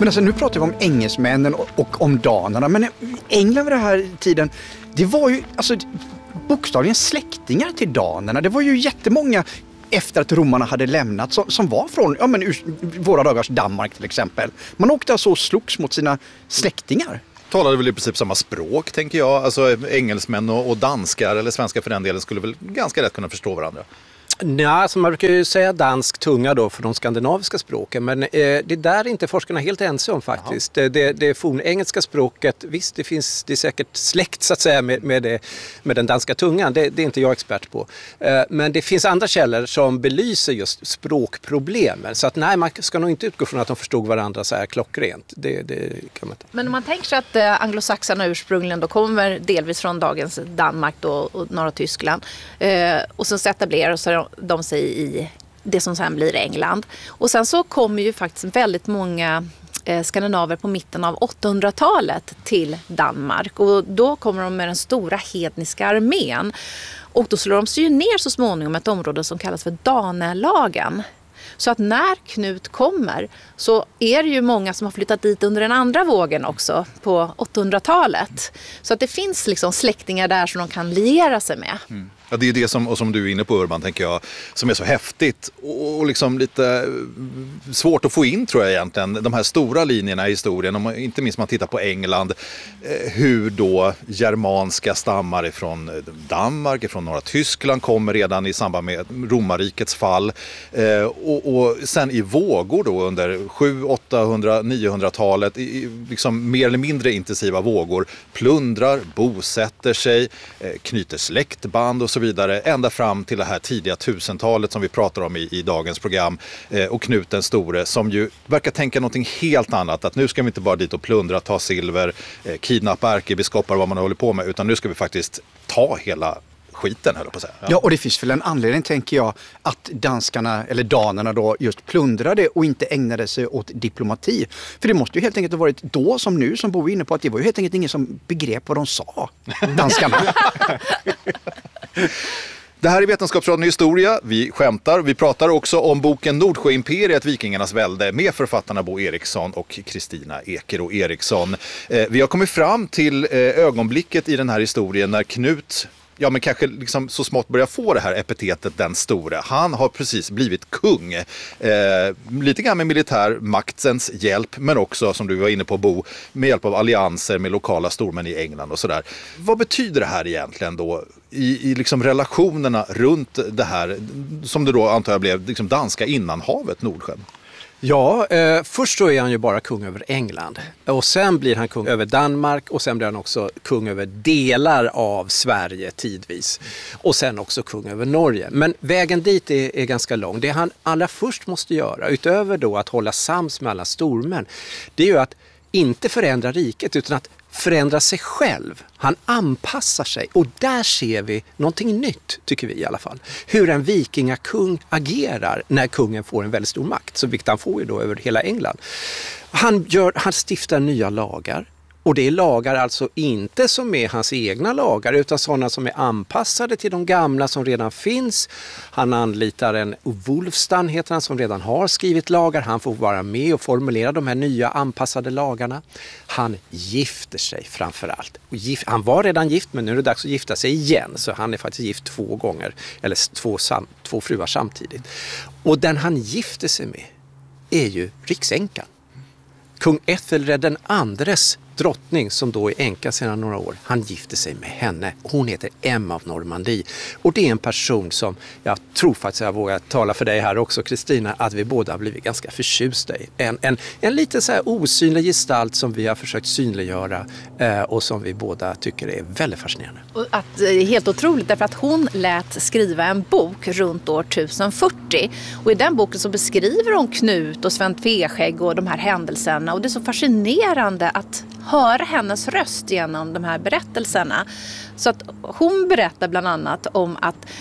Men alltså, nu pratar vi om engelsmännen och om danerna, men England vid den här tiden, det var ju alltså bokstavligen släktingar till danerna. Det var ju jättemånga efter att romarna hade lämnat som var från våra dagars Danmark till exempel. Man åkte alltså och slogs mot sina släktingar. Talade väl i princip samma språk, tänker jag. Alltså engelsmän och danskar, eller svenskar för den delen, skulle väl ganska lätt kunna förstå varandra. Ja, alltså man brukar ju säga dansk tunga då för de skandinaviska språken, men det där är inte forskarna helt ense om faktiskt. Det fornengelska språket, visst det är säkert släkt så att säga med den danska tungan, det är inte jag expert på. Men det finns andra källor som belyser just språkproblemen, så att nej, man ska nog inte utgå från att de förstod varandra så här klockrent. Det kan man inte. Men om man tänker sig att anglosaxarna ursprungligen då kommer delvis från dagens Danmark då, och norra Tyskland, och sen så etablerar de sig i det som sen blir England. Och sen så kommer ju faktiskt väldigt många skandinaver på mitten av 800-talet till Danmark. Och då kommer de med den stora hedniska armén. Och då slår de sig ju ner så småningom ett område som kallas för Danelagen. Så att när Knut kommer så är det ju många som har flyttat dit under den andra vågen också på 800-talet. Så att det finns liksom släktingar där som de kan liera sig med. Mm. Ja, det är det som du är inne på, Urban, tänker jag, som är så häftigt och liksom lite svårt att få in, tror jag egentligen, de här stora linjerna i historien, inte minst man tittar på England, hur då germanska stammar från Danmark, från norra Tyskland kommer redan i samband med romarrikets fall, och sen i vågor då under 700, 800, 900-talet, liksom mer eller mindre intensiva vågor, plundrar, bosätter sig, knyter släktband och så vidare, ända fram till det här tidiga 1000-talet som vi pratar om i dagens program, och Knut den store, som ju verkar tänka någonting helt annat, att nu ska vi inte bara dit och plundra, ta silver, kidnappa ärkebiskopar, vad man håller på med, utan nu ska vi faktiskt ta hela skiten, höll jag på att säga. Ja, och det finns väl en anledning, tänker jag, att danskarna eller danerna då just plundrade och inte ägnade sig åt diplomati. För det måste ju helt enkelt ha varit då som nu, som Bo är inne på, att det var ju helt enkelt ingen som begrep vad de sa, danskarna. Det här är Vetenskapsradion Historia. Vi skämtar. Vi pratar också om boken Nordsjöimperiet, Vikingarnas välde, med författarna Bo Eriksson och Kristina Ekero Eriksson. Vi har kommit fram till ögonblicket i den här historien när Knut, ja men kanske liksom så smått börjar få det här epitetet den store. Han har precis blivit kung. Lite grann med militär maktens hjälp, men också, som du var inne på, Bo, med hjälp av allianser med lokala stormän i England och sådär. Vad betyder det här egentligen då i liksom relationerna runt det här, som det då antar jag blev liksom danska innanhavet, Nordsjön? Ja, först så är han ju bara kung över England, och sen blir han kung över Danmark, och sen blir han också kung över delar av Sverige tidvis, och sen också kung över Norge. Men vägen dit är ganska lång. Det han allra först måste göra, utöver då att hålla sams med alla stormän, det är ju att inte förändra riket, utan att förändra sig själv. Han anpassar sig, och där ser vi någonting nytt, tycker vi i alla fall. Hur en vikingakung agerar när kungen får en väldigt stor makt, så vilket han får ju då över hela England. Han stiftar nya lagar. Och det är lagar alltså inte som är hans egna lagar, utan sådana som är anpassade till de gamla som redan finns. Han anlitar en Wulfstan, heter han, som redan har skrivit lagar. Han får vara med och formulera de här nya anpassade lagarna. Han gifter sig framför allt. Han var redan gift, men nu är det dags att gifta sig igen. Så han är faktiskt gift 2 gånger, eller två fruar samtidigt. Och den han gifter sig med är ju riksänkan. Kung Ethelred den andres drottning, som då är änka sedan några år. Han gifter sig med henne. Hon heter Emma av Normandie. Och det är en person som, jag tror faktiskt jag vågar tala för dig här också, Kristina, att vi båda har blivit ganska förtjusta i. En lite så här osynlig gestalt som vi har försökt synliggöra, och som vi båda tycker är väldigt fascinerande. Och att, helt otroligt, därför att hon lät skriva en bok runt år 1040. Och i den boken så beskriver hon Knut och Sven Tveskägg och de här händelserna. Och det är så fascinerande att höra hennes röst genom de här berättelserna. Så att hon berättar bland annat om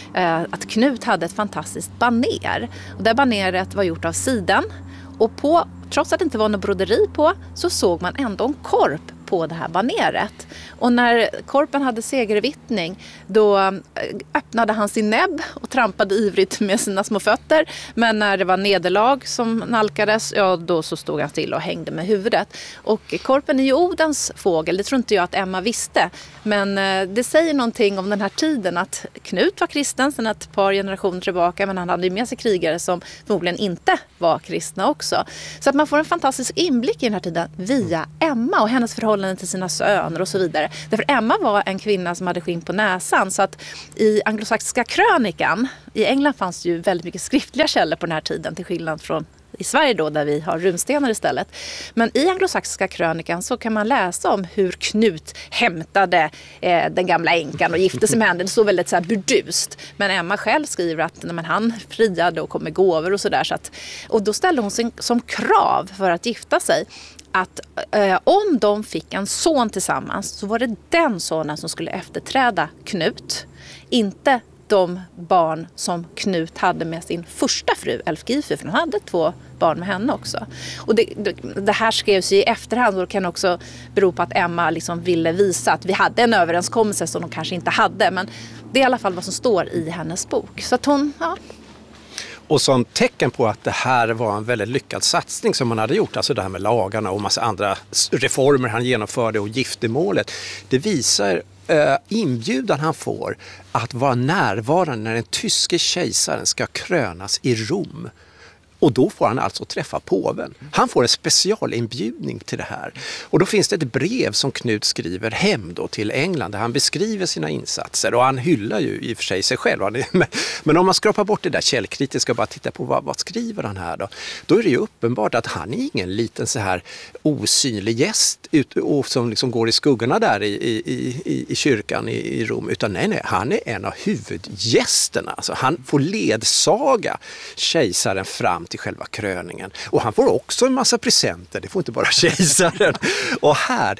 att Knut hade ett fantastiskt baner. Och det baneret var gjort av siden. Och trots att det inte var något broderi på, så såg man ändå en korp på det här baneret. Och när Korpen hade segervittning, då öppnade han sin näbb och trampade ivrigt med sina små fötter. Men när det var nederlag som nalkades, ja då så stod han still och hängde med huvudet. Och Korpen är ju Odens fågel, det tror inte jag att Emma visste. Men det säger någonting om den här tiden att Knut var kristen sedan ett par generationer tillbaka, men han hade ju med sig krigare som förmodligen inte var kristna också. Så att man får en fantastisk inblick i den här tiden via Emma och hennes förhållande till sina söner och så vidare. Därför Emma var en kvinna som hade skinn på näsan, så att i anglosaxiska krönikan, i England fanns ju väldigt mycket skriftliga källor på den här tiden till skillnad från i Sverige då, där vi har runstenar istället. Men i anglosaxiska krönikan så kan man läsa om hur Knut hämtade den gamla änkan och gifte sig med henne. Det står väldigt så här burdust. Men Emma själv skriver att när han friade och kom med gåvor och sådär. Och då ställde hon sig som krav för att gifta sig att om de fick en son tillsammans så var det den sonen som skulle efterträda Knut. Inte de barn som Knut hade med sin första fru, Älfgifu, för han hade 2 barn med henne också. Och det här skrevs ju i efterhand, och det kan också bero på att Emma liksom ville visa att vi hade en överenskommelse som de kanske inte hade. Men det är i alla fall vad som står i hennes bok. Så att hon, ja. Och som tecken på att det här var en väldigt lyckad satsning som man hade gjort, alltså det här med lagarna och massa andra reformer han genomförde och giftermålet, det visar inbjudan han får att vara närvarande när den tyske kejsaren ska krönas i Rom. Och då får han alltså träffa påven. Han får en specialinbjudning till det här. Och då finns det ett brev som Knut skriver hem då till England där han beskriver sina insatser. Och han hyllar ju i och för sig själv. Men om man skrapar bort det där källkritiska och bara tittar på vad skriver han här då. Då är det ju uppenbart att han är ingen liten så här osynlig gäst som liksom går i skuggorna där i kyrkan i Rom. Utan nej, han är en av huvudgästerna. Alltså han får ledsaga kejsaren fram till själva kröningen. Och han får också en massa presenter. Det får inte bara kejsaren. Och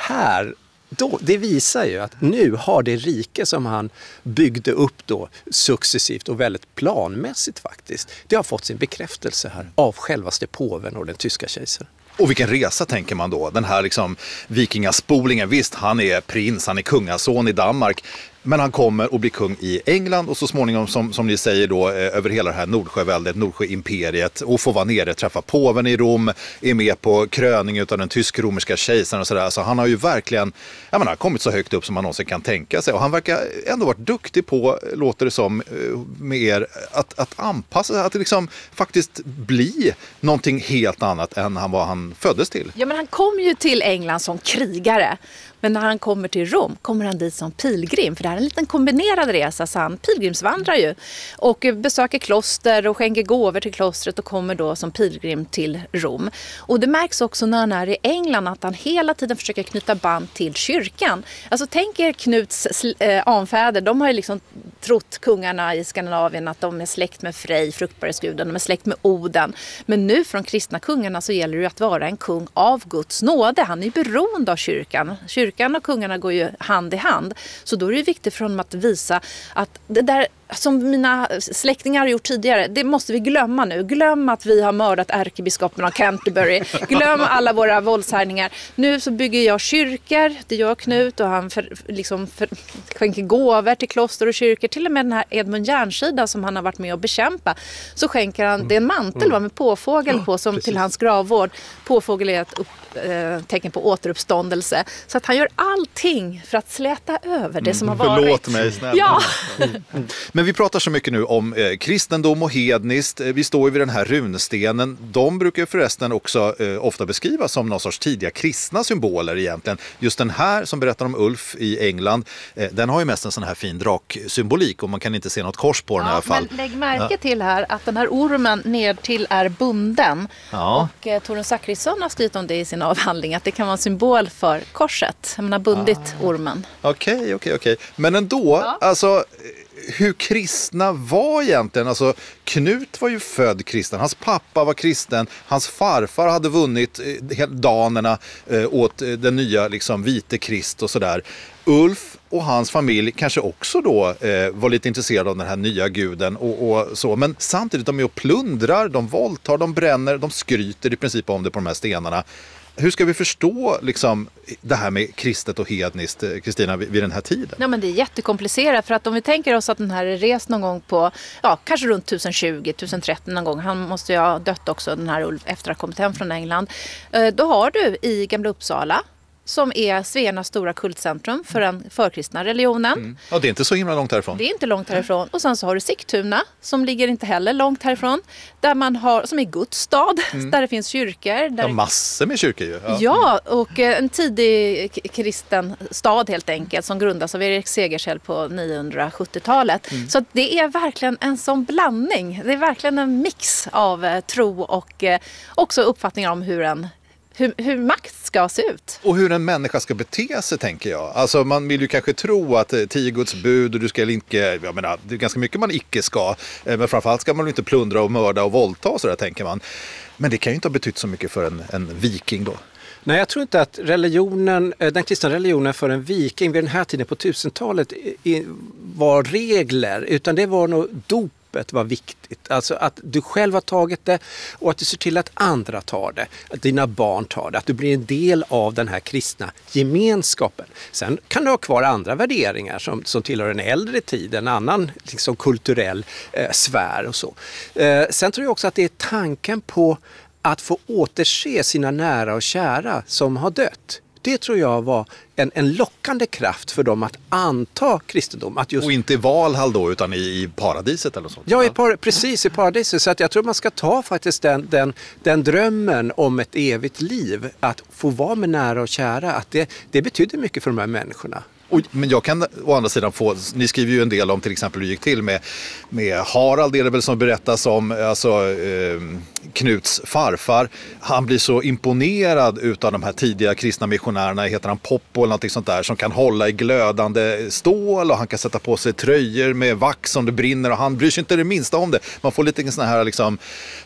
det visar ju att nu har det rike som han byggde upp då successivt och väldigt planmässigt faktiskt. Det har fått sin bekräftelse här av självaste påven och den tyska kejsaren. Och vilken resa tänker man då? Den här liksom vikingaspolingen, visst han är prins, han är kungason i Danmark. Men han kommer och blir kung i England och så småningom som ni säger då över hela det här Nordsjöväldet, Nordsjöimperiet, och får vara nere, träffa påven i Rom, är med på kröning av den tysk-romerska kejsaren och sådär. Så han har ju verkligen, kommit så högt upp som man någonsin kan tänka sig. Och han verkar ändå varit duktig på, låter det som, med er, att anpassa sig, att liksom faktiskt bli någonting helt annat än vad han föddes till. Ja, men han kom ju till England som krigare. Men när han kommer till Rom kommer han dit som pilgrim. För det här är en liten kombinerad resa, så han pilgrimsvandrar ju. Och besöker kloster och skänker gåvor till klostret och kommer då som pilgrim till Rom. Och det märks också när han är i England att han hela tiden försöker knyta band till kyrkan. Alltså tänk er Knuts anfäder, de har ju liksom trott kungarna i Skandinavien att de är släkt med Frej, fruktbarhetsguden, de är släkt med Oden. Men nu från kristna kungarna så gäller det att vara en kung av Guds nåde. Han är ju beroende av kyrkan. Kyrkan och kungarna går ju hand i hand. Så då är det viktigt för honom att visa att det där som mina släktingar har gjort tidigare, det måste vi glömma nu. Glöm att vi har mördat ärkebiskopen av Canterbury. Glöm alla våra våldshärningar. Nu så bygger jag kyrkor, det gör Knut, och han skänker gåvor till kloster och kyrkor. Till och med den här Edmund Järnsida som han har varit med och bekämpa, så skänker han, det är en mantel med påfågel på som till hans gravvård. Påfågel är ett tecken på återuppståndelse. Så att han gör allting för att släta över det som har varit. Förlåt mig snälla. Ja. Men vi pratar så mycket nu om kristendom och hedniskt. Vi står ju vid den här runstenen. De brukar förresten också ofta beskrivas som någon sorts tidiga kristna symboler egentligen. Just den här som berättar om Ulf i England, den har ju mest en sån här fin draksymbolik och man kan inte se något kors på den i alla fall. Men lägg märke till här att den här ormen ned till är bunden. Ja. Och Torun Zachrisson har skrivit om det i sin avhandling, att det kan vara en symbol för korset. Man har bundit ormen. Okej. Men ändå, alltså hur kristna var egentligen? Alltså Knut var ju född kristen, hans pappa var kristen, hans farfar hade vunnit danerna åt den nya liksom vite Krist och sådär. Ulf och hans familj kanske också då var lite intresserade av den här nya guden och så. Men samtidigt de är och plundrar, de våldtar, de bränner, de skryter i princip om det på de här stenarna. hur ska vi förstå liksom, det här med kristet och hedniskt, Kristina, vid den här tiden? Ja, men det är jättekomplicerat, för att om vi tänker oss att den här är rest någon gång på, kanske runt 1020, 1030 någon gång. Han måste ju ha dött också, den här Ulf, efter att ha kommit hem från England. Då har du i Gamla Uppsala, som är Svenas stora kultcentrum för den förkristna religionen. Ja, det är inte så himla långt härifrån. Det är inte långt härifrån. Och sen så har du Sigtuna, som ligger inte heller långt härifrån. Där man har, som är Guds stad, där det finns kyrkor. Där... Ja, massor med kyrkor ju. Ja, och en tidig kristen stad helt enkelt, som grundas av Erik Segersäll på 970-talet. Så det är verkligen en sån blandning. Det är verkligen en mix av tro och också uppfattningar om hur makt ska se ut. Och hur en människa ska bete sig, tänker jag. Alltså man vill ju kanske tro att 10 Guds bud och du ska inte, jag menar, det är ganska mycket man icke ska, men framförallt ska man ju inte plundra och mörda och våldta och sådär, tänker man. Men det kan ju inte ha betytt så mycket för en viking då. Nej, jag tror inte att den kristna religionen för en viking vid den här tiden på 1000-talet var regler, utan det var nog dopet var viktigt. Alltså att du själv har tagit det och att du ser till att andra tar det, att dina barn tar det, att du blir en del av den här kristna gemenskapen. Sen kan du ha kvar andra värderingar som tillhör en äldre tid, en annan liksom kulturell sfär och så. Sen tror jag också att det är tanken på att få återse sina nära och kära som har dött. Det tror jag var en lockande kraft för dem att anta kristendom. Att just... Och inte i Valhall då, utan i paradiset eller så. Ja, precis i paradiset. Så att jag tror man ska ta faktiskt den drömmen om ett evigt liv. Att få vara med nära och kära. Att det betyder mycket för de här människorna. Men jag kan å andra sidan ni skriver ju en del om till exempel hur det gick till med Harald, det är det väl som berättas om, alltså Knuts farfar. Han blir så imponerad utav de här tidiga kristna missionärerna, heter han Poppo eller något sånt där, som kan hålla i glödande stål och han kan sätta på sig tröjor med vax som det brinner och han bryr sig inte det minsta om det. Man får lite såna här liksom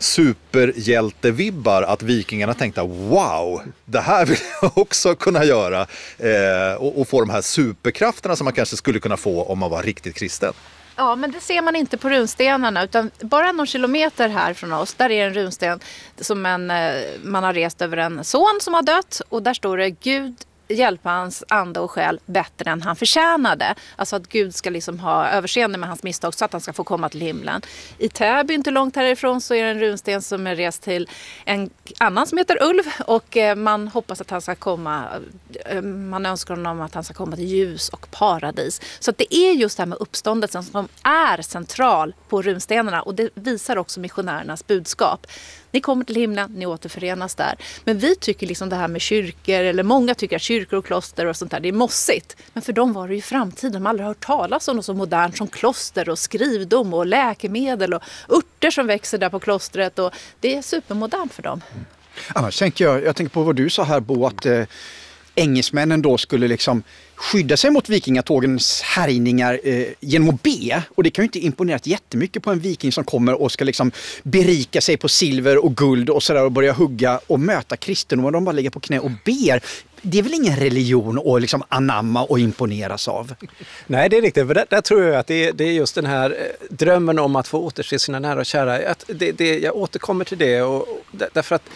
superhjältevibbar att vikingarna tänkte wow, det här vill jag också kunna göra och få de här superkrafterna som man kanske skulle kunna få om man var riktigt kristen. Ja, men det ser man inte på runstenarna, utan bara någon kilometer här från oss, där är en runsten som man har rest över en son som har dött, och där står det: Gud hjälpa hans ande och själ bättre än han förtjänade. Alltså att Gud ska liksom ha överseende med hans misstag så att han ska få komma till himlen. I Täby, inte långt härifrån, så är det en runsten som är rest till en annan som heter Ulv, och man hoppas att han ska komma, man önskar honom att han ska komma till ljus och paradis. Så att det är just det här med uppståndelsen som är central på runstenarna, och det visar också missionärernas budskap. Ni kommer till himlen, ni återförenas där. Men vi tycker liksom det här med kyrkor, eller många tycker att kyrkor och kloster och sånt där, det är mossigt. Men för dem var det ju framtiden. De har aldrig hört talas om något så modernt som kloster och skrivdom och läkemedel och örter som växer där på klostret. Och det är supermodernt för dem. Annars tänker jag tänker på vad du sa här, Bo, att engelsmännen då skulle liksom skydda sig mot vikingatågens härjningar genom att be. Och det kan ju inte imponera jättemycket på en viking som kommer och ska liksom berika sig på silver och guld och sådär och börja hugga och möta kristendom, och de bara ligger på knä och ber. Det är väl ingen religion att liksom anamma och imponeras av? Nej, det är riktigt. För där tror jag att det är just den här drömmen om att få återse sina nära och kära. Jag återkommer till det, och därför att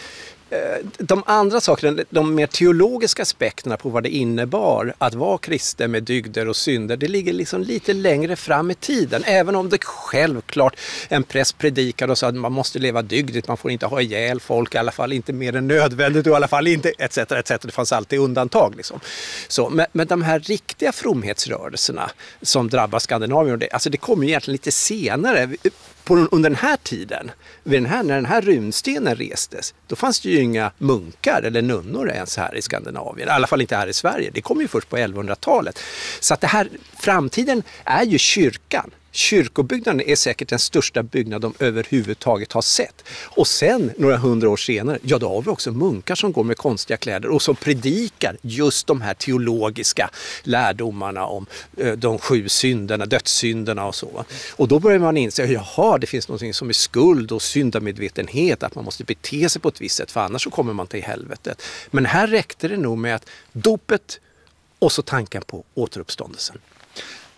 de andra sakerna, de mer teologiska aspekterna på vad det innebar att vara kristen med dygder och synder, det ligger liksom lite längre fram i tiden. Även om det självklart en präst predikar och sa att man måste leva dygdigt, man får inte ha ihjäl folk, i alla fall inte mer än nödvändigt, och i alla fall inte etc. Det fanns alltid undantag liksom. Så, men de här riktiga fromhetsrörelserna som drabbar Skandinavien, det kommer egentligen lite senare. Under den här tiden, när den här runstenen restes, då fanns det ju inga munkar eller nunnor ens här i Skandinavien. I alla fall inte här i Sverige. Det kom ju först på 1100-talet. Så att det här, framtiden är ju kyrkan. Kyrkobyggnaden är säkert den största byggnad de överhuvudtaget har sett. Och sen, några 100 år senare, då har vi också munkar som går med konstiga kläder och som predikar just de här teologiska lärdomarna om de 7 synderna, dödssynderna och så. Och då börjar man inse, det finns något som är skuld och syndamedvetenhet, att man måste bete sig på ett visst sätt, för annars så kommer man till helvetet. Men här räckte det nog med att dopet och så tanken på återuppståndelsen.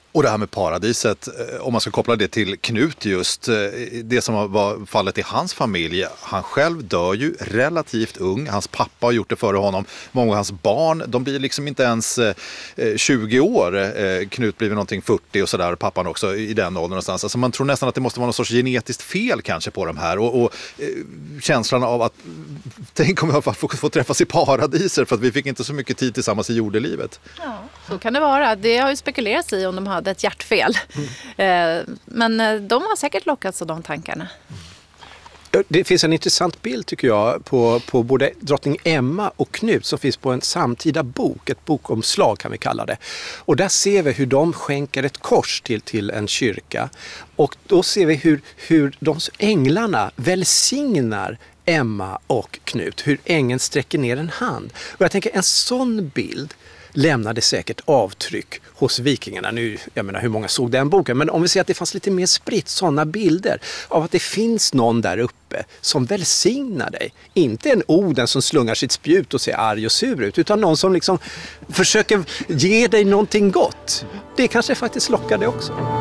Och det här med paradiset, om man ska koppla det till Knut just, det som var fallet i hans familj. Han själv dör ju relativt ung, hans pappa har gjort det före honom. Många av hans barn, de blir liksom inte ens 20 år. Knut blir någonting 40 och sådär, pappan också i den åldern någonstans. Alltså man tror nästan att det måste vara någon sorts genetiskt fel kanske på de här. Och känslan av att, tänk om jag får träffas i paradiser för att vi fick inte så mycket tid tillsammans i jordelivet. Ja, så kan det vara. Det har ju spekulerats i om de hade ett hjärtfel. Men de har säkert lockats av de tankarna. Det finns en intressant bild tycker jag på både drottning Emma och Knut som finns på en samtida bok, ett bokomslag kan vi kalla det. Och där ser vi hur de skänker ett kors till en kyrka. Och då ser vi hur de änglarna välsignar Emma och Knut, hur ängeln sträcker ner en hand. Och jag tänker en sån bild lämnade säkert avtryck hos vikingarna. Nu, jag menar hur många såg den boken, men om vi säger att det fanns lite mer spritt sådana bilder av att det finns någon där uppe som välsignar dig. Inte en Oden som slungar sitt spjut och ser arg och sur ut, utan någon som liksom försöker ge dig någonting gott. Det kanske faktiskt lockar det också.